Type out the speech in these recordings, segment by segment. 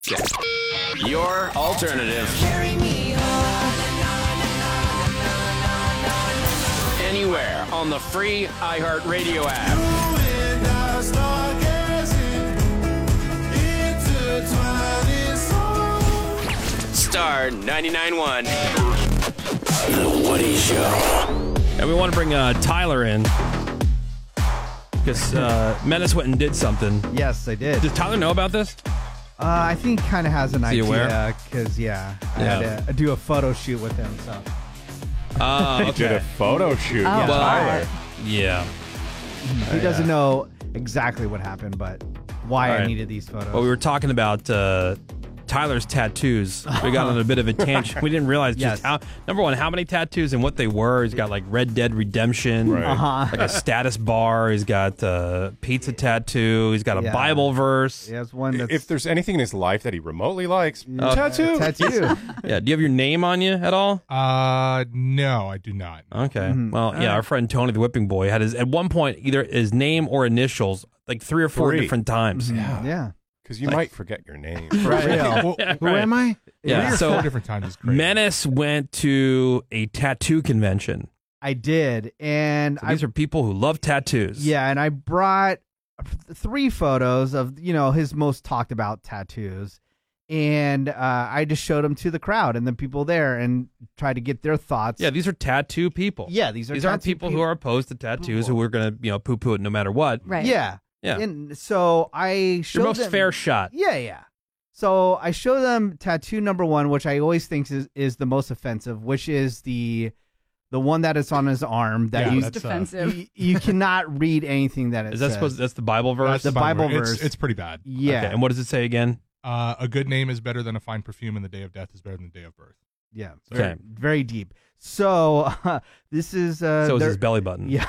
Your alternative. Anywhere on the free iHeartRadio app. Star 99.1. The Woody Show. And we want to bring Tyler in because Menace went and did something. Yes, I did. Does Tyler know about this? I think he kind of has an idea because, I Yeah. had to do a photo shoot with him. So Okay. Did a photo shoot. Oh, with well, Tyler. Yeah. he doesn't know exactly what happened, but why All I right. needed these photos. Well, we were talking about Tyler's tattoos. We got on a bit of a tangent. We didn't realize just how, number one, how many tattoos and what they were. He's got like Red Dead Redemption, Right. like a status bar. He's got pizza tattoo. He's got a Yeah. Bible verse. He has one that's If there's anything in his life that he remotely likes, tattoo. tattoo. Yeah. Do you have your name on you at all? No, I do not. Okay. Well, yeah, our friend Tony the Whipping Boy had his, at one point, either his name or initials like 3 or 4 Three. different times. Yeah. Because you might forget your name. For real. Who am I? Yeah, 3 or so 4 different times is crazy. Menace went to a tattoo convention. I did. And So these are people who love tattoos. Yeah, and I brought 3 photos of, his most talked about tattoos. And I just showed them to the crowd and the people there and tried to get their thoughts. Yeah, these are tattoo people. Yeah, these are aren't tattoo people who are opposed to tattoos who are going to, poo-poo it no matter what. Right. Yeah. Yeah. And so I showed Your most them, fair shot. Yeah. So I show them tattoo number 1, which I always think is the most offensive, which is the one that is on his arm that Yeah, you, that's, Defensive. you cannot read anything that it Is that says. supposed? That's the Bible verse. the Bible verse. It's pretty bad. Yeah. Okay, and what does it say again? A good name is better than a fine perfume, and the day of death is better than the day of birth. Yeah. Okay. Very, very deep. So this is So is their- his belly button. Yeah.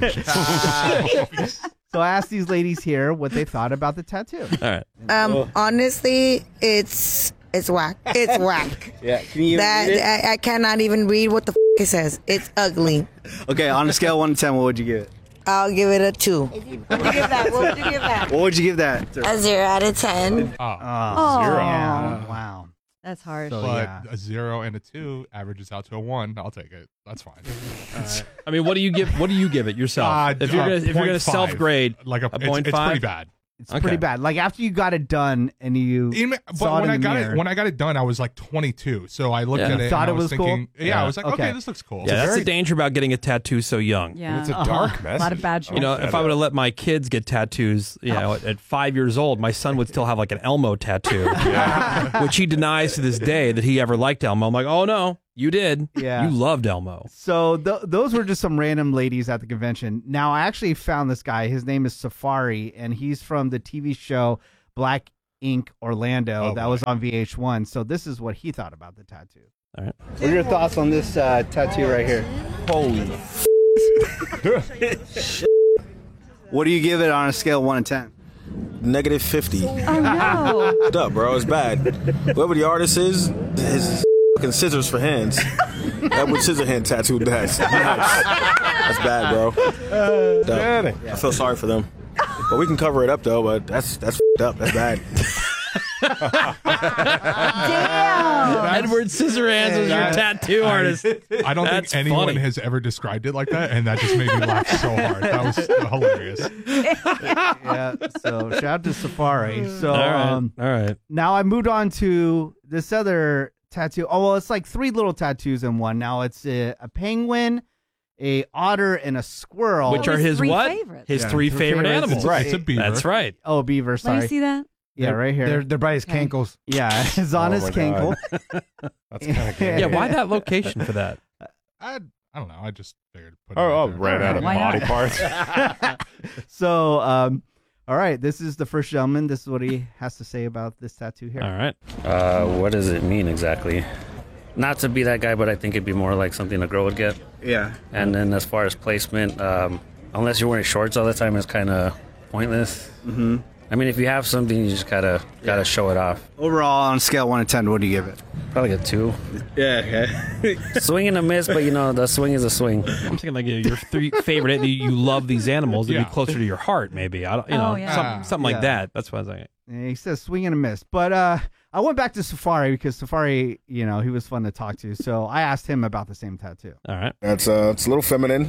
So I asked these ladies here what they thought about the tattoo. All right. Honestly, it's whack. It's whack. Yeah, can you That read it? I cannot even read what the it says. It's ugly. Okay, on a scale of 1 to 10, what would you give it? I'll give it a 2. What would you give that? What would you give that? What would you give that? A 0 out of 10. Oh, Zero. yeah. Wow. That's harsh. So, But yeah. a 0 and a 2 averages out to a 1. I'll take it. That's fine. I mean, what do you give? What do you give it yourself? If you're gonna 0.5. self grade, Like a point it's five? pretty bad. It's Okay. pretty bad. Like after you got it done and you But saw when it I in the got mirror. it, when I got it done, I was like 22. So I looked Yeah. at it. Thought and I it was cool? thinking, Yeah, I was like, okay, Okay. this looks cool. yeah, that's the danger about getting a tattoo so young. Yeah. It's a dark message. A lot of bad shit. You know, if I would have let my kids get tattoos, at 5 years old, my son would still have like an Elmo tattoo, which he denies to this day that he ever liked Elmo. I'm like, oh no, you did. Yeah. You loved Elmo. So those were just some random ladies at the convention. Now I actually found this guy. His name is Safari, and he's from the TV show Black Ink Orlando that was on VH1. So this is what he thought about the tattoo. All right. What are your thoughts on this tattoo right here? Holy. What do you give it on a scale of 1 to 10? Negative 50. Oh no. What up, bro? It's bad. Whoever the artist is, his fucking scissors for hands. That would scissor hand tattoo. That's bad, bro. Dumb. I feel sorry for them. But we can cover it up though. But that's fucked up. That's bad. Damn. Edward Scissorhands was your tattoo artist. I don't That's think anyone funny. has ever described it like that, and that just made me laugh so hard. That was hilarious. Yeah. So shout out to Safari. So All right. now I moved on to this other tattoo. Oh, well, it's like 3 little tattoos in one. Now it's a penguin, a otter, and a squirrel. Which are his 3 what? favorites. His Yeah, 3 3 favorite favorites. animals. It's a beaver. That's right. Oh, beaver. Let Sorry. me see that. Yeah, right here. They're by his Okay. cankles. Yeah, it's on his my cankle. God. That's kind of good. Yeah, why that location for that? I don't know. I just figured to put it Oh, out there. ran out of Why body not? parts. So, all right, this is the first gentleman. This is what he has to say about this tattoo here. All right. What does it mean exactly? Not to be that guy, but I think it'd be more like something a girl would get. Yeah. And then as far as placement, unless you're wearing shorts all the time, it's kind of pointless. Mm-hmm. I mean, if you have something, you just gotta show it off. Overall, on a scale of 1 to 10, what do you give it? Probably a 2. Yeah, okay. Swing and a miss, but the swing is a swing. I'm thinking like your 3 favorite. You love these animals. It'd Yeah. be closer to your heart, maybe. I don't, Oh, yeah. something like Yeah. that. That's what I was thinking. And he says swing and a miss. But I I went back to Safari because Safari, he was fun to talk to. So I asked him about the same tattoo. All right. It's a little feminine.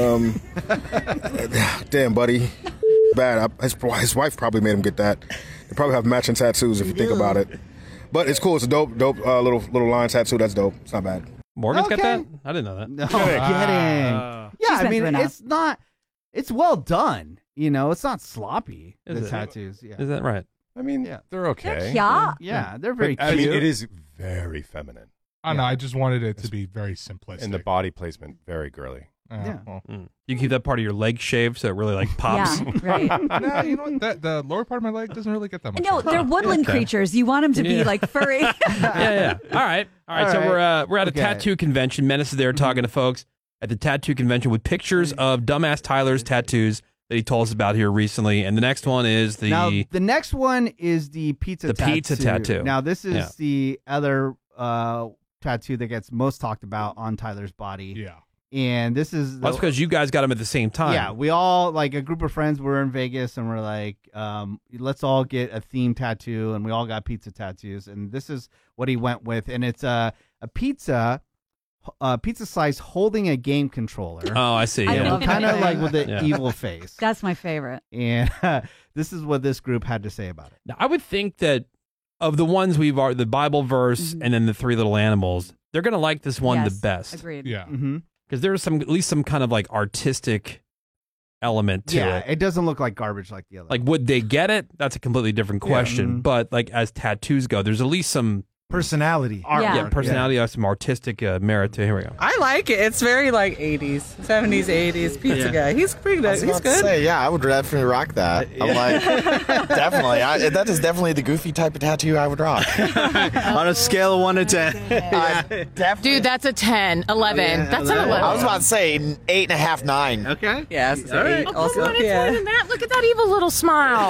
Damn, buddy. Bad. His wife probably made him get that. They probably have matching tattoos if you think about it. But it's cool. It's a dope little line tattoo. That's dope. It's not bad. Morgan's got that? I didn't know that. No kidding. Yeah, I mean, it's not. It's well done. It's not sloppy. The tattoos. Yeah. Is that right? I mean, they're okay. Yeah, they're very cute. I mean, it is very feminine. I don't know. I just wanted it to be very simplistic. And the body placement, very girly. You keep that part of your leg shaved so it really pops. Yeah, right. No, you know what? The lower part of my leg doesn't really get that much. No, they're woodland creatures. You want them to be like furry. Yeah. All right. So we're at a tattoo convention. Menace is there talking to folks at the tattoo convention with pictures of Dumbass Tyler's tattoos that he told us about here recently. And the next one is the next one is the pizza tattoo. Now this is the other tattoo that gets most talked about on Tyler's body. Yeah. And this is that's because you guys got them at the same time. Yeah, we all, like a group of friends, were in Vegas and we're like, let's all get a theme tattoo, and we all got pizza tattoos. And this is what he went with, and it's a pizza slice holding a game controller. Oh, I see. I love kind of that. like with the evil face. That's my favorite. And this is what this group had to say about it. Now, I would think that of the ones the Bible verse and then the three little animals, they're gonna like this one the best. Agreed. Yeah. Mm-hmm. Because there's at least some kind of like artistic element to it. It doesn't look like garbage like the other. Like, would they get it? That's a completely different question. But like as tattoos go, there's at least some personality. Artwork. Personality, some artistic merit to. Here we go. I like it. It's very like 80s, 70s, 80s pizza guy. He's pretty good. He's good. I would definitely rock that. I'm like, definitely. That is definitely the goofy type of tattoo I would rock. On a scale of 1 to 10. Dude, that's a 10, 11. Yeah, that's an 11. I was about to say 8.5, 9. Okay. Yes. All right. Also, come on, it's more than that. Look at that evil little smile.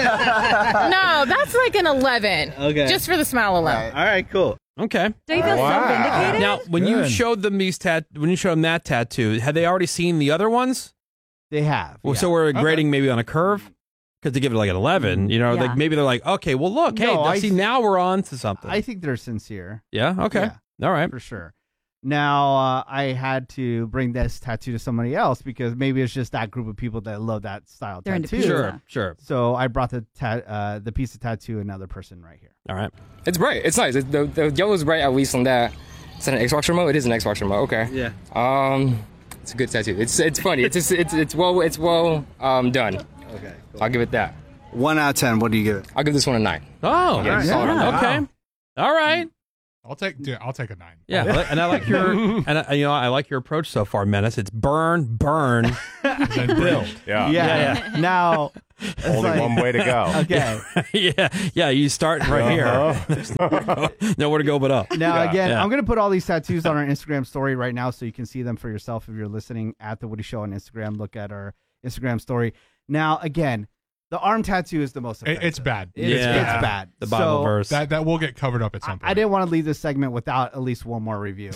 No, that's like an 11. Okay. Just for the smile alone. All right, cool. Okay. Do you feel so vindicated? Now, when you showed them that tattoo, had they already seen the other ones? They have. Well, so we're grading maybe on a curve because they give it like an 11. Like maybe they're like, okay, well, look, now we're on to something. I think they're sincere. Yeah. Okay. All right. For sure. Now, I had to bring this tattoo to somebody else because maybe it's just that group of people that love that style They're into tattoo. pizza. Sure. So I brought the pizza tattoo to another person right here. All right. It's bright. It's nice. The yellow's bright at least on that. Is that an Xbox remote? It is an Xbox remote. Okay. Yeah. It's a good tattoo. It's funny. It's well done. Okay. Cool. I'll give it that. 1 out of 10. What do you give it? I'll give this one a 9. Oh. Yeah, solid on that. Okay. All right. I'll take a 9. Yeah, and I like your I like your approach so far, Menace. It's burn, then build. Yeah. Now, Only one way to go. Okay. yeah. You start right here. Nowhere to go but up. Now, again, I'm going to put all these tattoos on our Instagram story right now so you can see them for yourself if you're listening at The Woody Show on Instagram. Look at our Instagram story. Now, again, the arm tattoo is the most effective. It's bad. It's bad. The Bible verse. That will get covered up at some point. I didn't want to leave this segment without at least one more review.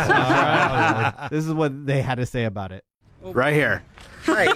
This is what they had to say about it. Right here. Hi.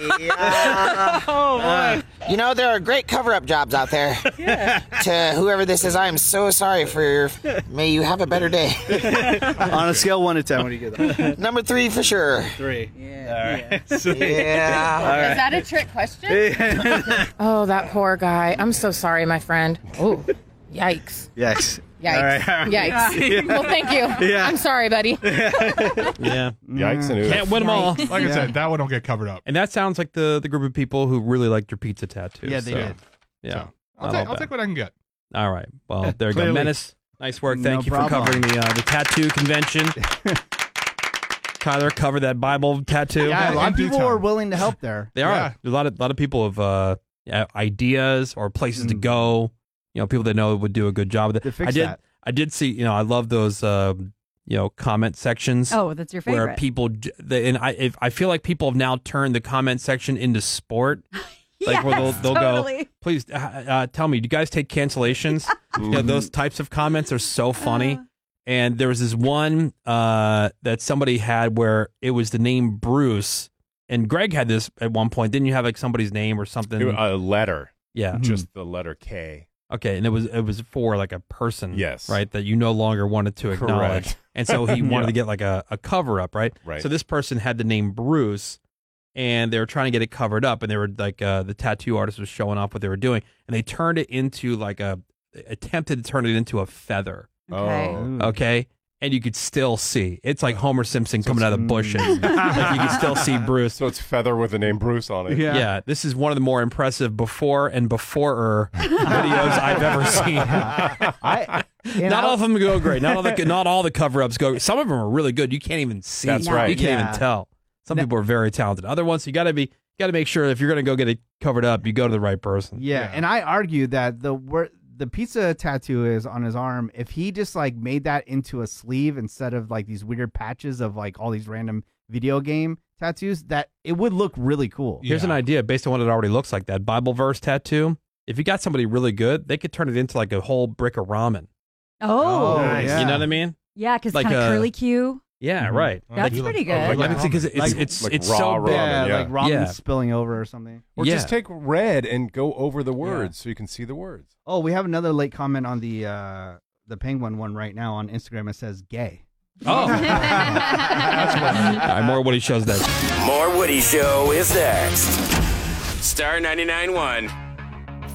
There are great cover-up jobs out there. To whoever this is, I am so sorry for your... May you have a better day. On a scale of 1 to 10, what do you give that? Number 3 for sure. 3. Yeah. All right. Sweet. Yeah. All right. Is that a trick question? Oh, that poor guy. I'm so sorry, my friend. Oh, yikes. Yes. Yikes. All right. Yikes. Well, thank you. Yeah. I'm sorry, buddy. Yeah. Yikes and oops. Can't win them all. Like I said, that one will get covered up. And that sounds like the group of people who really liked your pizza tattoo. Yeah, they did. Yeah. So, I'll take what I can get. All right. Well, there you go. Clearly. Menace, nice work. Thank you problem. for covering the tattoo convention. Tyler covered that Bible tattoo. Yeah, a lot of in due people time. are willing to help there. They are. Yeah. A lot of people have ideas or places to go. People that know would do a good job with To it. fix that. I did see. I love those. Comment sections. Oh, that's your favorite. Where people I feel like people have now turned the comment section into sport. Like where they'll totally. go, please tell me, do you guys take cancellations? Those types of comments are so funny. And there was this one that somebody had where it was the name Bruce, and Greg had this at one point. Didn't you have like somebody's name or something? A letter. Yeah. Just the letter K. Okay, and it was for like a person, Yes. right, that you no longer wanted to acknowledge. Correct. And so he wanted to get like a cover up, right? Right. So this person had the name Bruce, and they were trying to get it covered up, and they were like the tattoo artist was showing off what they were doing, and they turned it into attempted to turn it into a feather. Okay. Okay. And you could still see. It's like Homer Simpson coming out of the bushes. Like you can still see Bruce. So it's feather with the name Bruce on it. Yeah. This is one of the more impressive before and before videos I've ever seen. Not all of them go great. Not all the cover-ups go. Some of them are really good. You can't even see. That's right. You can't even tell. Some people are very talented. Other ones, you got to make sure if you're going to go get it covered up, you go to the right person. Yeah, and I argue that the pizza tattoo is on his arm. If he just like made that into a sleeve instead of like these weird patches of like all these random video game tattoos, that it would look really cool. Here's an idea based on what it already looks like. That Bible verse tattoo. If you got somebody really good, they could turn it into like a whole brick of ramen. Oh. Nice. You know what I mean? Yeah, because Like kind of a- curly Q. Yeah, right. That's pretty good. Let me see, because it's like it's raw so big. ramen, yeah. like ramen spilling over or something. Or just take red and go over the words so you can see the words. Oh, we have another late comment on the penguin one right now on Instagram. It says gay. Oh. That's what. All right, more Woody shows next. More Woody Show is next. Star 99.1.